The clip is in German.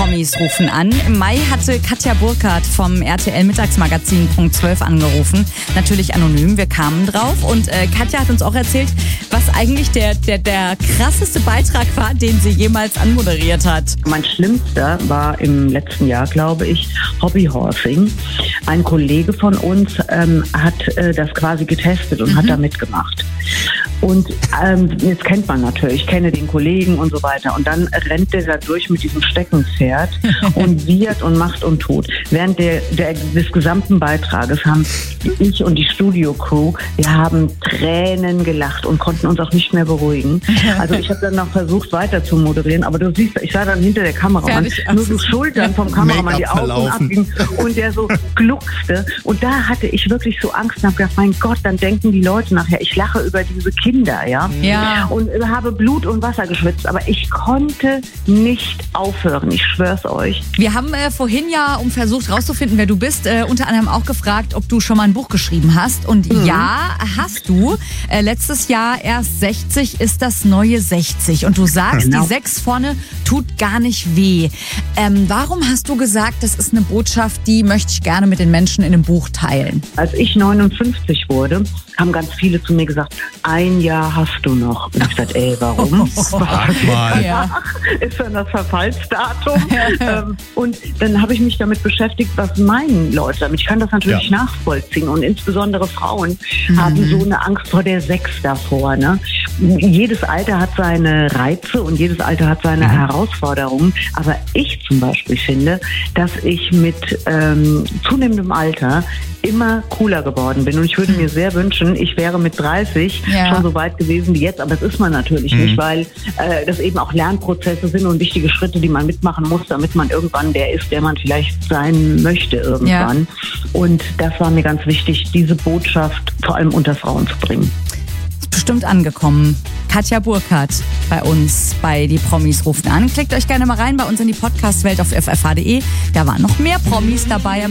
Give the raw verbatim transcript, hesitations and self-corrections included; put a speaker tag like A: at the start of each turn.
A: Promis rufen an. Im Mai hatte Katja Burkhardt vom R T L-Mittagsmagazin Punkt zwölf angerufen. Natürlich anonym, wir kamen drauf. Und äh, Katja hat uns auch erzählt, was eigentlich der, der, der krasseste Beitrag war, den sie jemals anmoderiert hat.
B: Mein schlimmster war im letzten Jahr, glaube ich, Hobbyhorsing. Ein Kollege von uns ähm, hat äh, das quasi getestet und mhm. hat da mitgemacht. Und ähm, jetzt kennt man natürlich, ich kenne den Kollegen und so weiter. Und dann rennt der da durch mit diesem Steckenpferd und wiehert und macht und tut. Während der, der, des gesamten Beitrages haben ich und die Studio-Crew, wir haben Tränen gelacht und konnten uns auch nicht mehr beruhigen. Also ich habe dann noch versucht weiter zu moderieren, aber du siehst, ich sah dann hinter der Kameramann, nur die Schultern vom Kameramann, die Augen abgingen und der so gluckste. Und da hatte ich wirklich so Angst und habe gedacht, mein Gott, dann denken die Leute nachher, ich lache über diese Kinder, ja?
A: Ja.
B: Und habe Blut und Wasser geschwitzt, aber ich konnte nicht aufhören, ich schwör's euch.
A: Wir haben äh, vorhin ja, um versucht rauszufinden, wer du bist, äh, unter anderem auch gefragt, ob du schon mal ein Buch geschrieben hast. Und mhm. ja, hast du. Äh, letztes Jahr erst sechzig ist das neue sechzig. Und du sagst, genau. Die sechs vorne tut gar nicht weh. Ähm, warum hast du gesagt, das ist eine Botschaft, die möchte ich gerne mit den Menschen in einem Buch teilen?
B: Als ich neunundfünfzig wurde, haben ganz viele zu mir gesagt, ein Jahr hast du noch. Und ich gesagt, ey, warum?
C: Sag mal.
A: Ja.
B: Ist dann das Verfallsdatum? ähm, und dann habe ich mich damit beschäftigt, was meinen Leute damit. Ich kann das natürlich ja. nachvollziehen. Und insbesondere Frauen mhm. haben so eine Angst vor der Sechs davor. Ne? Jedes Alter hat seine Reize und jedes Alter hat seine mhm. Herausforderungen. Aber ich zum Beispiel finde, dass ich mit ähm, zunehmendem Alter immer cooler geworden bin. Und ich würde mir sehr wünschen, ich wäre mit dreißig ja. schon so weit gewesen wie jetzt. Aber das ist man natürlich mhm. nicht, weil äh, das eben auch Lernprozesse sind und wichtige Schritte, die man mitmachen muss, damit man irgendwann der ist, der man vielleicht sein möchte irgendwann. Ja. Und das war mir ganz wichtig, diese Botschaft vor allem unter Frauen zu bringen.
A: Ist bestimmt angekommen. Katja Burkhardt bei uns bei Die Promis rufen an. Klickt euch gerne mal rein bei uns in die Podcast-Welt auf f f h punkt d e. Da waren noch mehr Promis dabei.